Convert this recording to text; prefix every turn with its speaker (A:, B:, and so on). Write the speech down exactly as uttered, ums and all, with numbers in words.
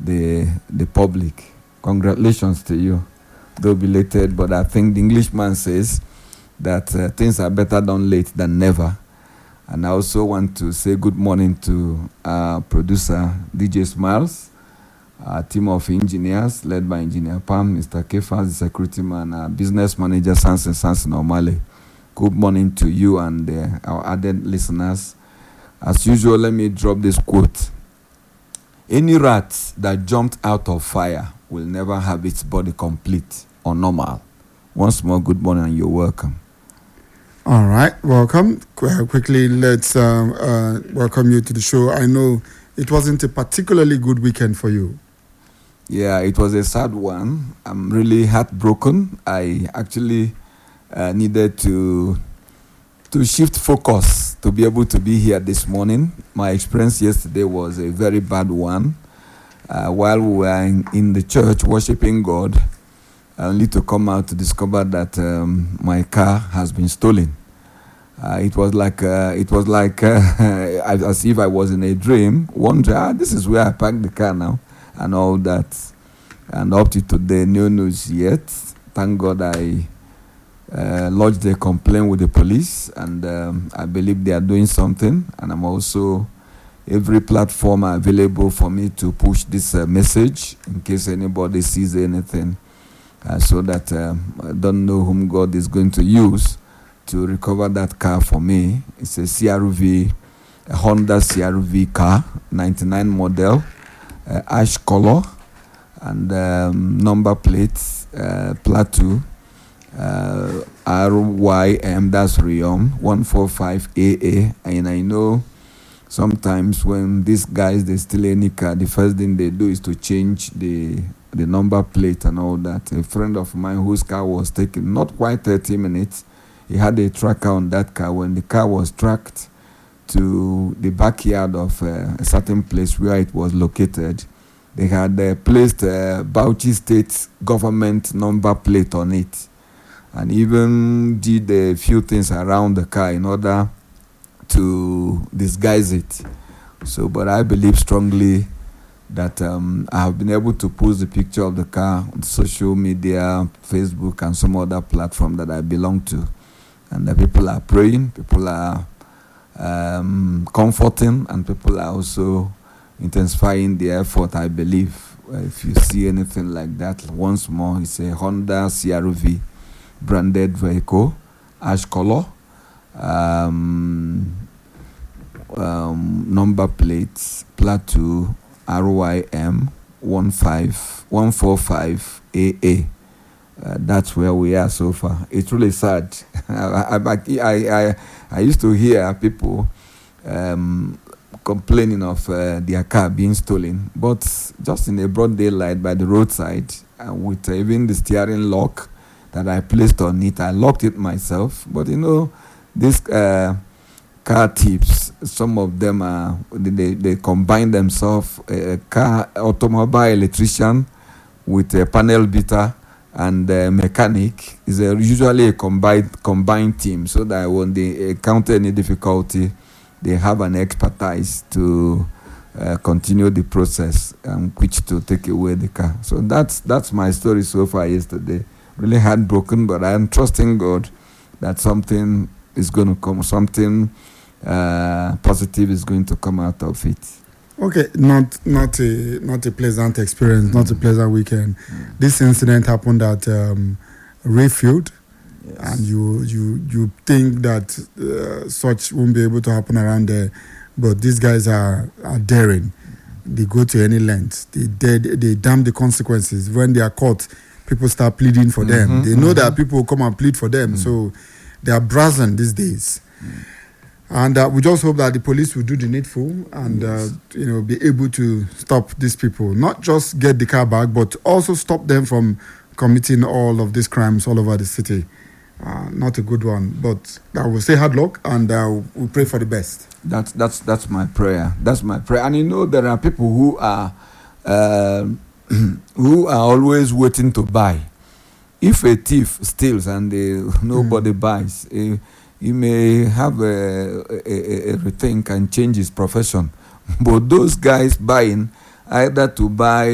A: the the public. Congratulations to you, though belated, but I think the Englishman says that uh, things are better done late than never. And I also want to say good morning to our producer, D J Smiles, our team of engineers led by Engineer Pam, Mister Kefas, the security man, our business manager, Sanson Sanson Omale. Good morning to you and uh, our added listeners. As usual, let me drop this quote. Any rat that jumped out of fire will never have its body complete or normal. Once more, good morning and you're welcome.
B: All right, welcome. Qu- quickly, let's um, uh, welcome you to the show. I know it wasn't a particularly good weekend for you.
A: Yeah, it was a sad one. I'm really heartbroken. I actually uh, needed to to shift focus to be able to be here this morning. My experience yesterday was a very bad one. Uh, while we were in, in the church worshiping God, only to come out to discover that um, my car has been stolen. Uh, it was like uh, it was like uh, as if I was in a dream, wondering, ah, this is where I parked the car now, and all that. And up to today, no news yet. Thank God I uh, lodged a complaint with the police, and um, I believe they are doing something. And I'm also every platform available for me to push this uh, message in case anybody sees anything. Uh, so that um, I don't know whom God is going to use to recover that car for me. It's a C R V, a Honda C R V car, ninety-nine model, uh, ash color, and um, number plates, uh, Plateau, uh, R Y M, that's Riom, one forty-five A A. And I know sometimes when these guys, they steal any car, the first thing they do is to change the the number plate and all that. A friend of mine whose car was taken not quite thirty minutes, he had a tracker on that car. When the car was tracked to the backyard of uh, a certain place where it was located, they had uh, placed a Bauchi State government number plate on it, and even did a few things around the car in order to disguise it. So, but I believe strongly that um, I have been able to post the picture of the car on social media, Facebook, and some other platform that I belong to. And the people are praying, people are um, comforting, and people are also intensifying the effort, I believe. If you see anything like that, once more, it's a Honda C R V branded vehicle, ash color, um, um, number plates, Plateau, R Y M one forty-five A A. Uh, that's where we are so far. It's really sad. I, I, I, I, I used to hear people um, complaining of uh, their car being stolen, but just in a broad daylight by the roadside, uh, with uh, even the steering lock that I placed on it, I locked it myself. But you know, this uh, car thieves, some of them are they, they combine themselves, a car automobile electrician with a panel beater and a mechanic is a, usually a combined combined team, so that when they encounter any difficulty, they have an expertise to uh, continue the process and which to take away the car. So that's that's my story so far yesterday. Really heartbroken, but I am trusting God that something is going to come, something uh, positive is going to come out of it.
B: Okay, not not a not a pleasant experience, mm. not a pleasant weekend.
A: Mm.
B: This incident happened at um, Rayfield, yes. and you you you think that uh, such won't be able to happen around there, but these guys are, are daring. They go to any length. They dead. They damn the consequences. When they are caught, people start pleading for mm-hmm, them. They know mm-hmm. that people will come and plead for them, mm. so they are brazen these days. Mm. And uh, we just hope that the police will do the needful and, yes. uh, you know, be able to stop these people. Not just get the car back, but also stop them from committing all of these crimes all over the city. Uh, not a good one. But I will say hard luck, and uh, we'll pray for the best.
A: That's that's that's my prayer. That's my prayer. And you know, there are people who are uh, who are always waiting to buy. If a thief steals and they, nobody mm. buys, uh, he may have a, a, a rethink and change his profession. But those guys buying, either to buy